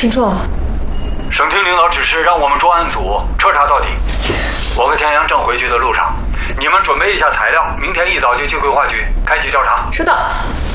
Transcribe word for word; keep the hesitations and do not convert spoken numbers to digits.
秦冲， 省厅领导指示让我们专案组彻查到底。我和田阳正回去的路上，你们准备一下材料，明天一早就去规划局开启调查。 收到。